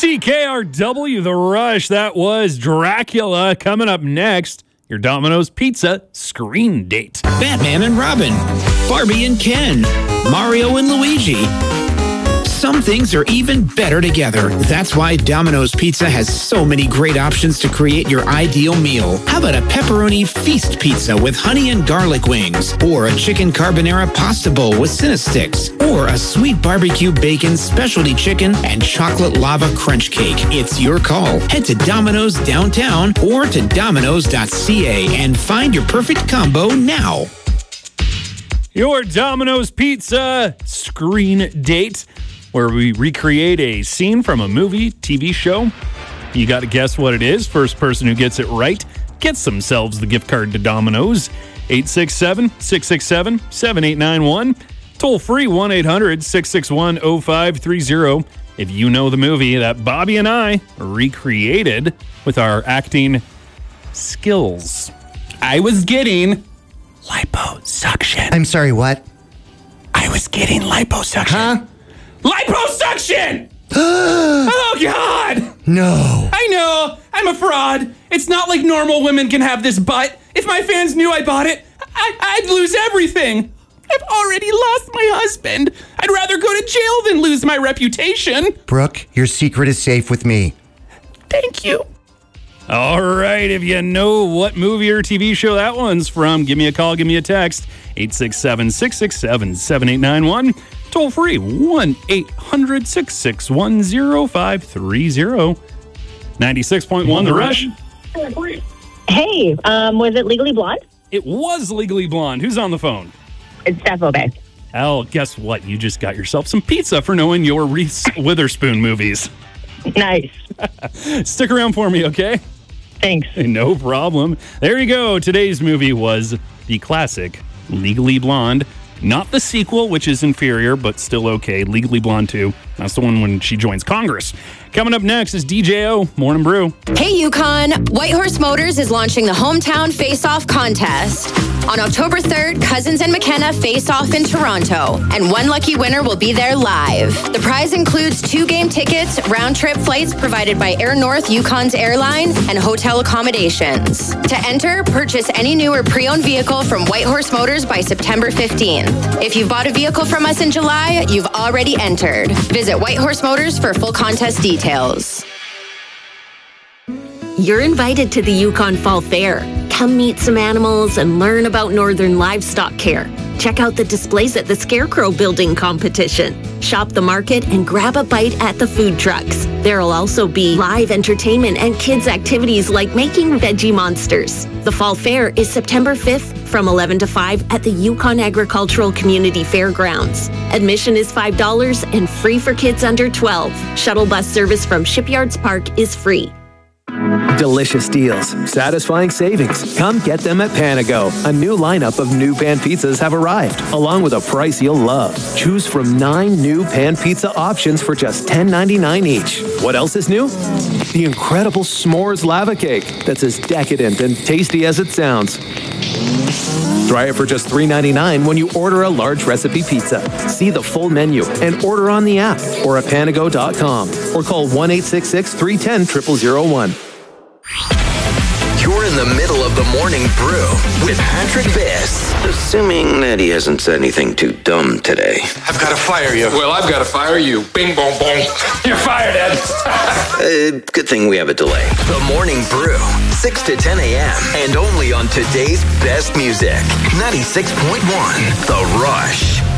CKRW, The Rush. That was Dracula. Coming up next, your Domino's Pizza screen date. Batman and Robin, Barbie and Ken, Mario and Luigi. Some things are even better together. That's why Domino's Pizza has so many great options to create your ideal meal. How about a pepperoni feast pizza with honey and garlic wings? Or a chicken carbonara pasta bowl with Cinnasticks? Or a sweet barbecue bacon specialty chicken and chocolate lava crunch cake? It's your call. Head to Domino's downtown or to Domino's.ca and find your perfect combo now. Your Domino's Pizza screen date, where we recreate a scene from a movie, TV show. You got to guess what it is. First person who gets it right gets themselves the gift card to Domino's. 867-667-7891. Toll free 1-800-661-0530. If you know the movie that Bobby and I recreated with our acting skills. I was getting liposuction. I'm sorry, what? I was getting liposuction. Huh? Liposuction! Oh, God! No. I know. I'm a fraud. It's not like normal women can have this butt. If my fans knew I bought it, I'd lose everything. I've already lost my husband. I'd rather go to jail than lose my reputation. Brooke, your secret is safe with me. Thank you. All right, if you know what movie or TV show that one's from, give me a call, give me a text. 867-667-7891. Toll free, 1-800-661-0530. 96.1 The Rush. Hey, was it Legally Blonde? It was Legally Blonde. Who's on the phone? It's Steph Obey. Al, guess what? You just got yourself some pizza for knowing your Reese Witherspoon movies. Nice. Stick around for me, okay? Thanks. No problem. There you go. Today's movie was the classic Legally Blonde. Not the sequel, which is inferior, but still okay. Legally Blonde 2. That's the one when she joins Congress. Coming up next is DJO, Morning Brew. Hey, Yukon. Whitehorse Motors is launching the Hometown Face-Off Contest. On October 3rd, Cousins and McKenna face off in Toronto, and one lucky winner will be there live. The prize includes 2 game tickets, round-trip flights provided by Air North Yukon's airline, and hotel accommodations. To enter, purchase any new or pre-owned vehicle from Whitehorse Motors by September 15. If you've bought a vehicle from us in July, you've already entered. Visit Whitehorse Motors for full contest details. You're invited to the Yukon Fall Fair. Come meet some animals and learn about northern livestock care. Check out the displays at the Scarecrow Building competition. Shop the market and grab a bite at the food trucks. There'll also be live entertainment and kids' activities like making veggie monsters. The Fall Fair is September 5th from 11 to 5 at the Yukon Agricultural Community Fairgrounds. Admission is $5 and free for kids under 12. Shuttle bus service from Shipyards Park is free. Delicious deals, satisfying savings. Come get them at Panago. A new lineup of new pan pizzas have arrived, along with a price you'll love. Choose from 9 new pan pizza options for just $10.99 each. What else is new? The incredible s'mores lava cake that's as decadent and tasty as it sounds. Try it for just $3.99 when you order a large recipe pizza. See the full menu and order on the app or at panago.com or call 1-866-310-0001. You're in the middle of the Morning Brew with Patrick Biss. Assuming that he hasn't said anything too dumb today. I've got to fire you. Well, I've got to fire you. Bing, bong, bong. You're fired, Ed. Good thing we have a delay. The Morning Brew, 6 to 10 a.m. and only on today's best music. 96.1 The Rush.